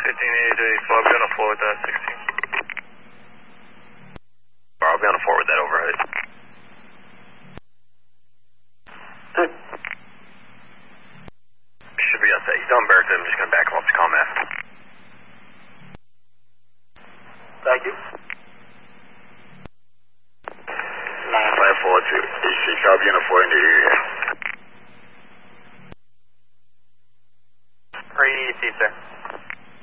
1588, I'll be on a 4 with that 16. I'll be on a 4 with that overhead. Good. Should be outside. He's on Berkeley. I'm just going to back him up to ComF. Thank you. 954 to 86. I'll be on a 4 in the area. Free ET, sir.